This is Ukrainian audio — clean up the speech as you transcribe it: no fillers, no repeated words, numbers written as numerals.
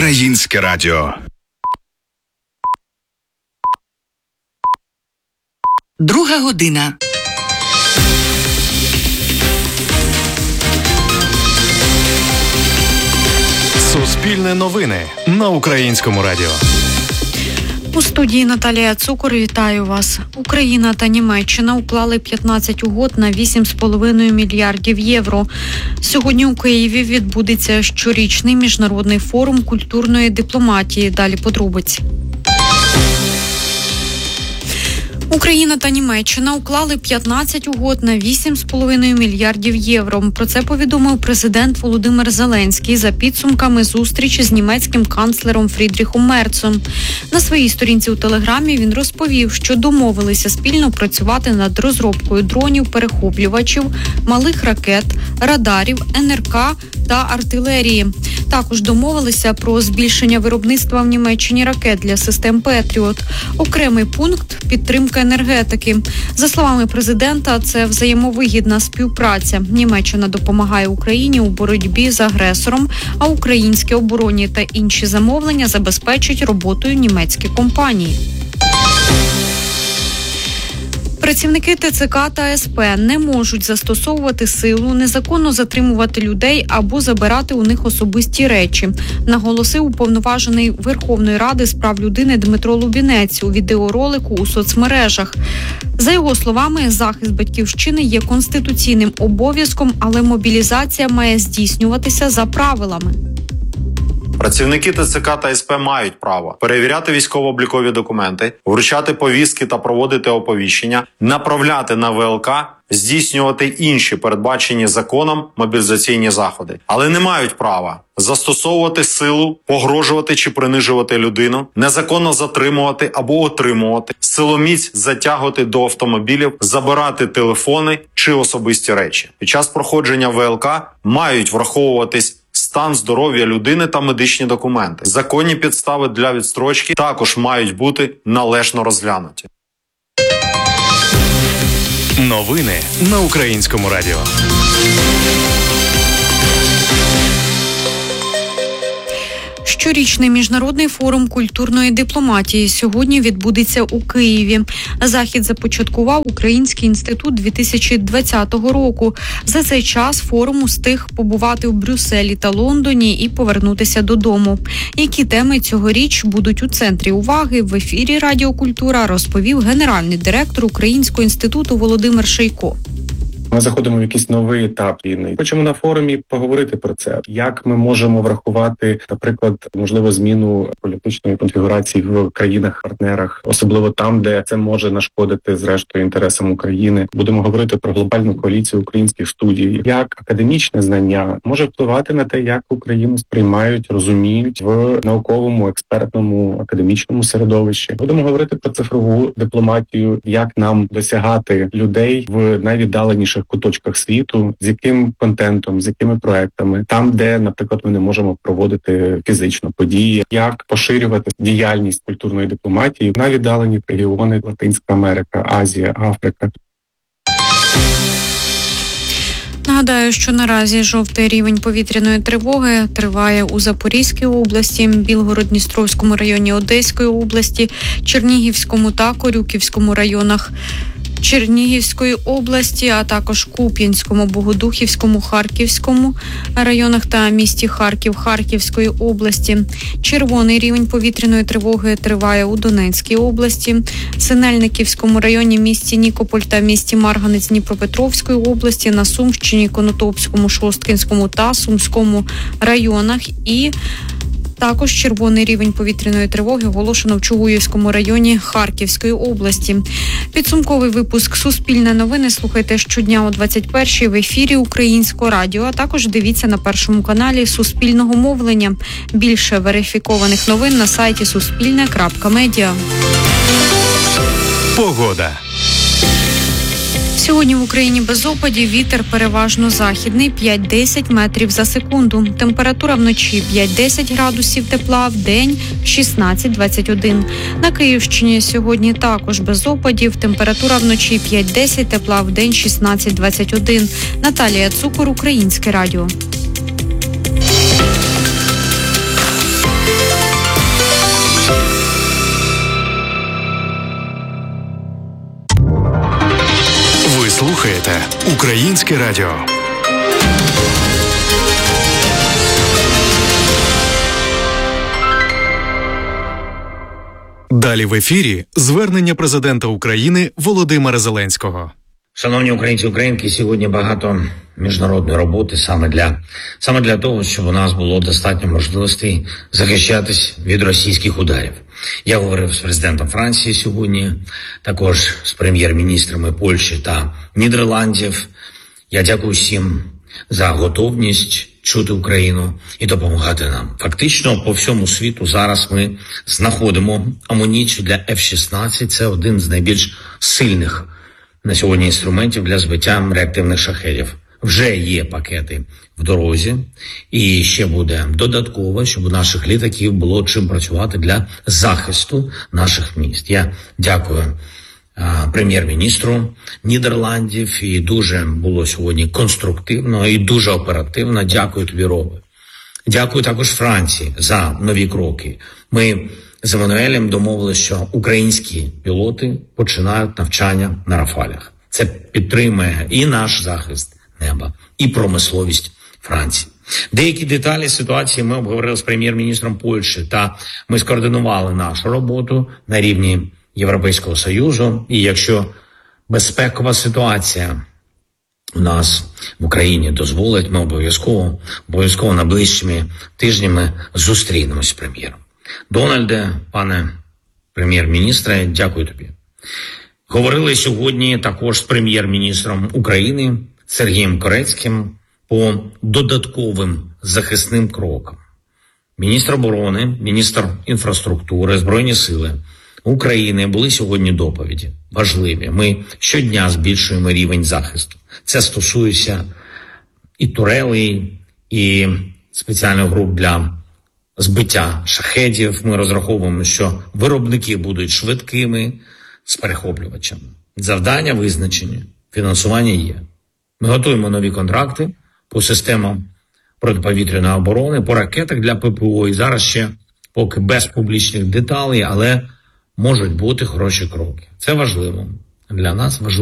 Українське радіо. Друга година. Суспільне новини на Українському радіо. У студії Наталія Цукор, вітаю вас. Україна та Німеччина уклали 15 угод на 8,5 мільярдів євро. Сьогодні у Києві відбудеться щорічний міжнародний форум культурної дипломатії. Далі подробиці. Україна та Німеччина уклали 15 угод на 8,5 мільярдів євро. Про це повідомив президент Володимир Зеленський за підсумками зустрічі з німецьким канцлером Фрідріхом Мерцом. На своїй сторінці у Телеграмі він розповів, що домовилися спільно працювати над розробкою дронів-перехоплювачів, малих ракет, радарів, НРК та артилерії. Також домовилися про збільшення виробництва в Німеччині ракет для систем «Петріот». Окремий пункт – підтримка енергетики. За словами президента, це взаємовигідна співпраця. Німеччина допомагає Україні у боротьбі з агресором, а українські оборонні та інші замовлення забезпечать роботою німецькі компанії. Працівники ТЦК та СП не можуть застосовувати силу, незаконно затримувати людей або забирати у них особисті речі, наголосив уповноважений Верховної Ради з прав людини Дмитро Лубінець у відеоролику у соцмережах. За його словами, захист батьківщини є конституційним обов'язком, але мобілізація має здійснюватися за правилами. Працівники ТЦК та СП мають право перевіряти військово-облікові документи, вручати повістки та проводити оповіщення, направляти на ВЛК, здійснювати інші передбачені законом мобілізаційні заходи. Але не мають права застосовувати силу, погрожувати чи принижувати людину, незаконно затримувати або отримувати, силоміць затягувати до автомобілів, забирати телефони чи особисті речі. Під час проходження ВЛК мають враховуватись стан здоров'я людини та медичні документи. Законні підстави для відстрочки також мають бути належно розглянуті. Новини на Українському радіо. Щорічний міжнародний форум культурної дипломатії сьогодні відбудеться у Києві. Захід започаткував Український інститут 2020 року. За цей час форум устиг побувати у Брюсселі та Лондоні і повернутися додому. Які теми цьогоріч будуть у центрі уваги, в ефірі Радіо Культура розповів генеральний директор Українського інституту Володимир Шейко. Ми заходимо в якийсь новий етап війни. Хочемо на форумі поговорити про це. Як ми можемо врахувати, наприклад, можливо, зміну політичної конфігурації в країнах-партнерах, особливо там, де це може нашкодити, зрештою, інтересам України. Будемо говорити про глобальну коаліцію українських студій. Як академічне знання може впливати на те, як Україну сприймають, розуміють в науковому, експертному, академічному середовищі. Будемо говорити про цифрову дипломатію, як нам досягати людей в найвіддаленіших куточках світу, з яким контентом, з якими проектами, там, де, наприклад, ми не можемо проводити фізично події, як поширювати діяльність культурної дипломатії на віддалені регіони Латинська Америка, Азія, Африка. Нагадаю, що наразі жовтий рівень повітряної тривоги триває у Запорізькій області, Білгород-Дністровському районі Одеської області, Чернігівському та Корюківському районах Чернігівської області, а також Куп'янському, Богодухівському, Харківському районах та місті Харків Харківської області. Червоний рівень повітряної тривоги триває у Донецькій області, Синельниківському районі, місті Нікополь та місті Марганець Дніпропетровської області, на Сумщині, Конотопському, Шосткинському та Сумському районах і також червоний рівень повітряної тривоги оголошено в Чугуївському районі Харківської області. Підсумковий випуск «Суспільне новини» слухайте щодня о 21-й в ефірі Українського радіо, а також дивіться на Першому каналі Суспільного мовлення. Більше верифікованих новин на сайті suspilne.media. Погода. Сьогодні в Україні без опадів, вітер переважно західний 5-10 метрів за секунду. Температура вночі 5-10 градусів тепла, вдень 16-21. На Київщині сьогодні також без опадів, температура вночі 5-10 тепла, вдень 16-21. Наталія Цукор, Українське радіо. Українське радіо. Далі в ефірі звернення президента України Володимира Зеленського. Шановні українці і українки, сьогодні багато міжнародної роботи саме для того, щоб у нас було достатньо можливостей захищатись від російських ударів. Я говорив з президентом Франції сьогодні, також з прем'єр-міністрами Польщі та Нідерландів. Я дякую всім за готовність чути Україну і допомагати нам. Фактично, по всьому світу зараз ми знаходимо амуніцію для F-16. Це один з найбільш сильних на сьогодні інструментів для збиття реактивних шахедів. Вже є пакети в дорозі, і ще буде додатково, щоб у наших літаків було чим працювати для захисту наших міст. Я дякую прем'єр-міністру Нідерландів, і дуже було сьогодні конструктивно і дуже оперативно. Дякую тобі, Робе. Дякую також Франції за нові кроки. Ми з Еммануелем домовилися, що українські пілоти починають навчання на Рафалях. Це підтримує і наш захист неба, і промисловість Франції. Деякі деталі ситуації ми обговорили з прем'єр-міністром Польщі, та ми скоординували нашу роботу на рівні Європейського Союзу. І якщо безпекова ситуація у нас в Україні дозволить, ми обов'язково найближчими тижнями зустрінемось з прем'єром. Дональде, пане прем'єр-міністре, дякую тобі. Говорили сьогодні також з прем'єр-міністром України Сергієм Корецьким по додатковим захисним крокам. Міністр оборони, міністр інфраструктури, Збройні сили України були сьогодні доповіді. Важливі. Ми щодня збільшуємо рівень захисту. Це стосується і турелей, і спеціальних груп для збиття шахедів. Ми розраховуємо, що виробники будуть швидкими з перехоплювачами. Завдання визначені, фінансування є. Ми готуємо нові контракти по системам протиповітряної оборони, по ракетах для ППО. І зараз ще поки без публічних деталей, але можуть бути хороші кроки. Це важливо для нас, важливо.